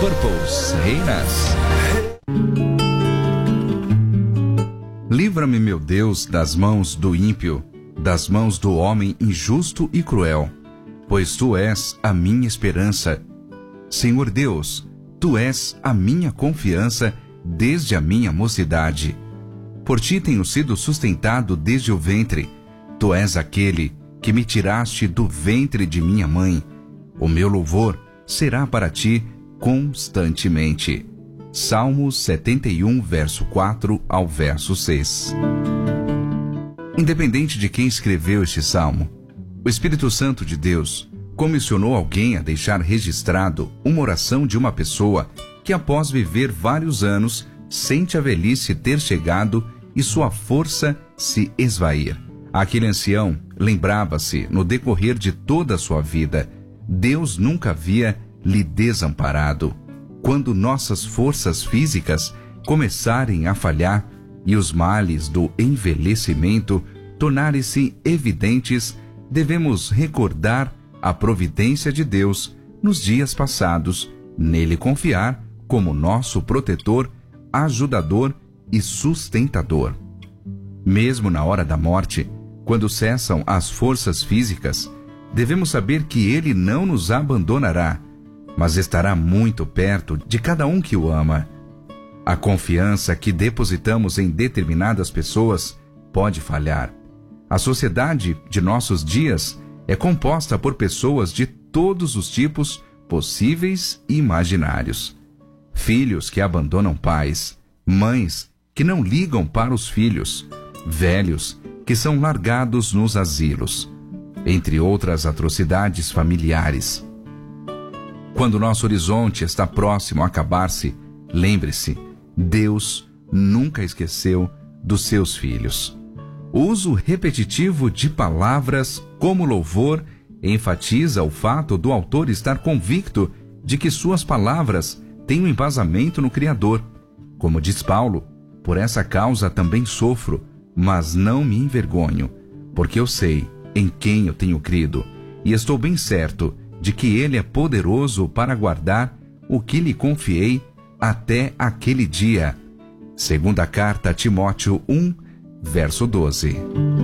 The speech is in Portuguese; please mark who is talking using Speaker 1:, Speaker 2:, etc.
Speaker 1: Purpose reinas. Livra-me, meu Deus, das mãos do ímpio, das mãos do homem injusto e cruel, pois Tu és a minha esperança. Senhor Deus, Tu és a minha confiança desde a minha mocidade. Por Ti tenho sido sustentado desde o ventre. Tu és aquele que me tiraste do ventre de minha mãe. O meu louvor será para Ti constantemente. Salmos 71, verso 4 ao verso 6. Independente de quem escreveu este salmo, o Espírito Santo de Deus comissionou alguém a deixar registrado uma oração de uma pessoa que, após viver vários anos, sente a velhice ter chegado e sua força se esvair. Aquele ancião lembrava-se, no decorrer de toda a sua vida, Deus nunca havia lhe desamparado. Quando nossas forças físicas começarem a falhar e os males do envelhecimento tornarem-se evidentes, devemos recordar a providência de Deus nos dias passados, nele confiar como nosso protetor, ajudador e sustentador. Mesmo na hora da morte, quando cessam as forças físicas, devemos saber que Ele não nos abandonará, mas estará muito perto de cada um que o ama. A confiança que depositamos em determinadas pessoas pode falhar. A sociedade de nossos dias é composta por pessoas de todos os tipos possíveis e imaginários. Filhos que abandonam pais, mães que não ligam para os filhos, velhos que são largados nos asilos, entre outras atrocidades familiares. Quando nosso horizonte está próximo a acabar-se, lembre-se, Deus nunca esqueceu dos seus filhos. O uso repetitivo de palavras como louvor enfatiza o fato do autor estar convicto de que suas palavras têm um embasamento no Criador. Como diz Paulo, por essa causa também sofro, mas não me envergonho, porque eu sei em quem eu tenho crido, e estou bem certo de que Ele é poderoso para guardar o que lhe confiei até aquele dia. Segunda carta a Timóteo 1, verso 12.